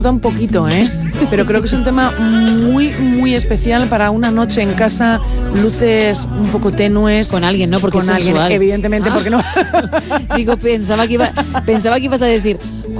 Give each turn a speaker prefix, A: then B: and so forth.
A: un poquito, pero creo que es un tema muy, muy especial para una noche en casa, luces un poco tenues.
B: Con alguien, ¿no? Porque
A: con
B: es sensual.
A: alguien, evidentemente, porque no.
B: Digo, pensaba que ibas a decir